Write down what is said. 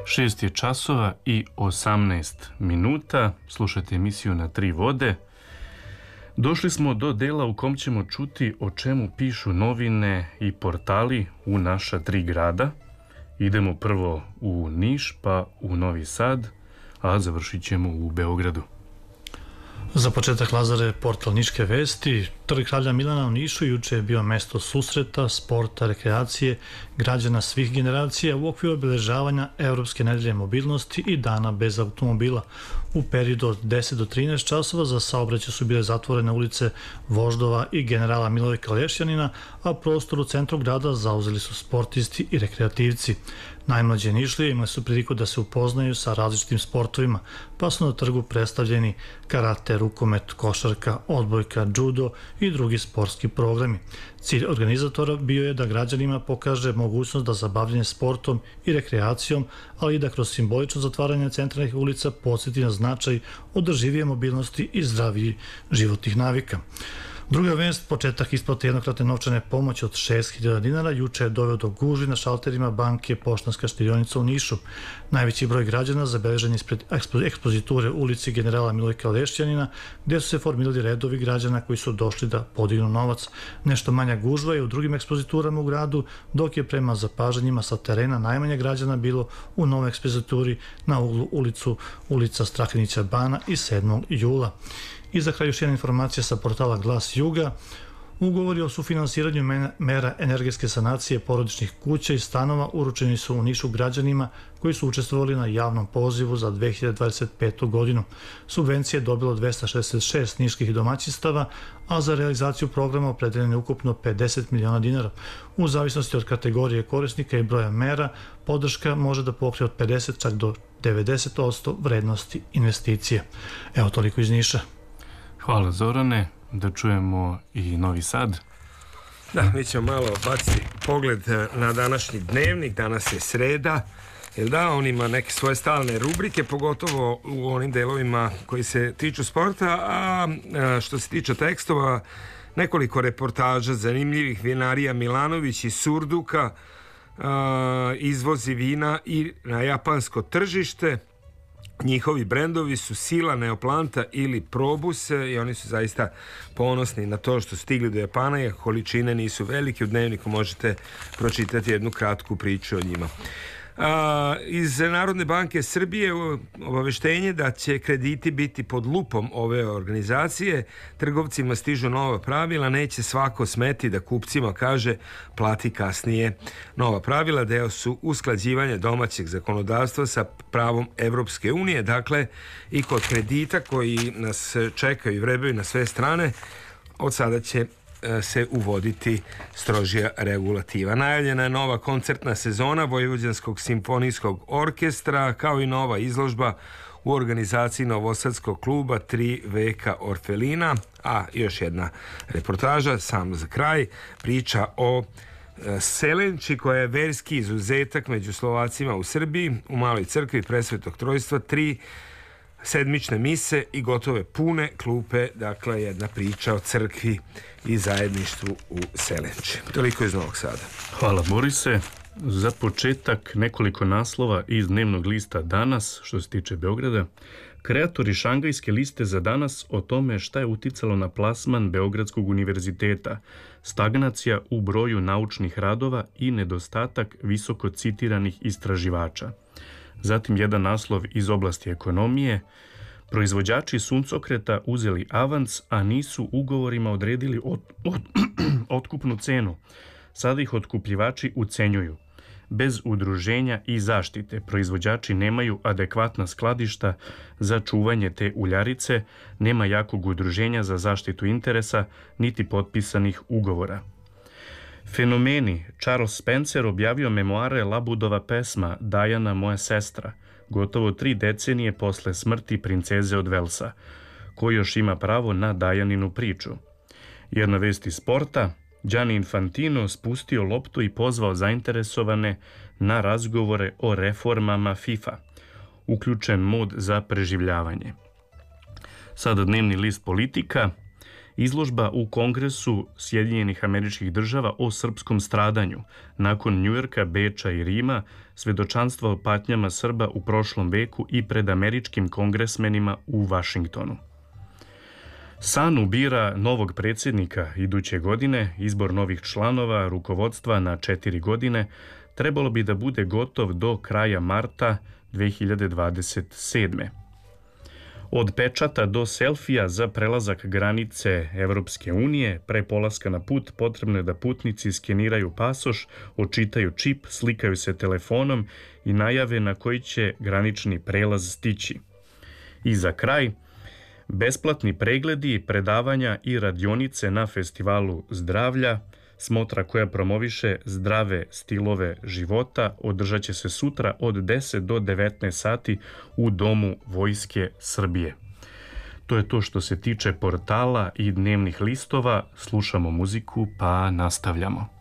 6 je časova i 18 minuta. Slušajte emisiju Na tri vode. Došli smo do dela u kom ćemo čuti o čemu pišu novine i portali u naša tri grada. Idemo prvo u Niš, pa u Novi Sad, a završit ćemo u Beogradu. Za početak, Lazare, portal Niške vesti. Trg Kralja Milana u Nišu juče je bio mesto susreta, sporta, rekreacije građana svih generacija u okviru obeležavanja Evropske nedelje mobilnosti i dana bez automobila. U periodu od 10 do 13 časova za saobraćaj su bile zatvorene ulice Voždova i generala Milovika Lešćanina, a prostor u centru grada zauzeli su sportisti i rekreativci. Najmlađe Nišlije imali su priliku da se upoznaju sa različitim sportovima, pa su na trgu predstavljeni karate, rukomet, košarka, odbojka, judo i drugi sportski programi. Cilj organizatora bio je da građanima pokaže mogućnost da za bavljenje sportom i rekreacijom, ali i da kroz simbolično zatvaranje centralnih ulica podsjeti na značaj održivije mobilnosti i zdraviji životnih navika. Druga vest, početak isplate jednokratne novčane pomoći od 6.000 dinara juče je doveo do gužvi na šalterima banke Poštanska štedionica u Nišu. Najveći broj građana zabeležen ispred ekspoziture ulici generala Milojka Lešćanina, gdje su se formirali redovi građana koji su došli da podignu novac. Nešto manja gužva je u drugim ekspoziturama u gradu, dok je prema zapažanjima sa terena najmanje građana bilo u novoj ekspozituri na uglu ulica Strahinjića Bana i 7. jula. I za kraj još jedna informacija sa portala Glas Juga. Ugovori o sufinansiranju mera energetske sanacije porodičnih kuća i stanova uručeni su u Nišu građanima koji su učestvovali na javnom pozivu za 2025. godinu. Subvencije je dobilo 266 niških domaćinstava, a za realizaciju programa opredeljeno je ukupno 50 miliona dinara. U zavisnosti od kategorije korisnika i broja mera, podrška može da pokrije od 50 čak do 90% vrednosti investicije. Evo toliko iz Niša. Hvala, Zorane. Da čujemo i Novi Sad. Da, mi ćemo malo baciti pogled na današnji dnevnik. Danas je sreda. Jel da, on ima neke svoje stalne rubrike, pogotovo u onim delovima koji se tiču sporta, a što se tiče tekstova, nekoliko reportaža zanimljivih. Vinarija Milanović iz Surduka izvozi vina i na japansko tržište. Njihovi brendovi su Sila, Neoplanta ili Probus i oni su zaista ponosni na to što su stigli do Japana, jer količine nisu velike. U dnevniku možete pročitati jednu kratku priču o njima. Iz Narodne banke Srbije obaveštenje da će krediti biti pod lupom ove organizacije. Trgovcima stižu nova pravila, neće svako smeti da kupcima kaže plati kasnije. Nova pravila deo su usklađivanja domaćeg zakonodavstva sa pravom Evropske unije, dakle i kod kredita koji nas čekaju i vrebaju na sve strane, od sada će se uvoditi strožija regulativa. Najavljena je nova koncertna sezona Vojvođanskog simfonijskog orkestra, kao i nova izložba u organizaciji Novosadskog kluba 3 veka Orfelina. A još jedna reportaža, sam za kraj, priča o Selenči, koja je verski izuzetak među Slovacima u Srbiji. U Maloj crkvi Presvetog Trojstva 3 sedmične mise i gotove pune klupe. Dakle, jedna priča o crkvi i zajedništvu u Selenči. Toliko iz Novog Sada. Hvala, Borise. Za početak nekoliko naslova iz dnevnog lista Danas, što se tiče Beograda. Kreatori šangajske liste za danas o tome šta je uticalo na plasman Beogradskog univerziteta, stagnacija u broju naučnih radova i nedostatak visoko citiranih istraživača. Zatim jedan naslov iz oblasti ekonomije. Proizvođači suncokreta uzeli avans, a nisu ugovorima odredili otkupnu cenu. Sada ih otkupljivači ucenjuju. Bez udruženja i zaštite proizvođači nemaju adekvatna skladišta za čuvanje te uljarice, nema jakog udruženja za zaštitu interesa, niti potpisanih ugovora. Fenomeni. Charles Spencer objavio memoare Labudova pesma Diana moja sestra, gotovo 3 decenije posle smrti princeze od Velsa. Ko još ima pravo na Dianinu priču? Jedna vest iz sporta. Gianni Infantino spustio loptu i pozvao zainteresovane na razgovore o reformama FIFA. Uključen mod za preživljavanje. Sada dnevni list Politika. Izložba u Kongresu Sjedinjenih Američkih Država o srpskom stradanju, nakon Njujorka, Beča i Rima, svedočanstva o patnjama Srba u prošlom veku i pred američkim kongresmenima u Vašingtonu. SANU bira novog predsjednika iduće godine, izbor novih članova rukovodstva na 4 godine trebalo bi da bude gotov do kraja marta 2027. Od pečata do selfija za prelazak granice Evropske unije, pre polaska na put potrebno je da putnici skeniraju pasoš, očitaju čip, slikaju se telefonom i najave na koji će granični prelaz stići. I za kraj, besplatni pregledi, predavanja i radionice na Festivalu zdravlja, smotra koja promoviše zdrave stilove života, održat će se sutra od 10 do 19 sati u Domu Vojske Srbije. To je to što se tiče portala i dnevnih listova. Slušamo muziku pa nastavljamo.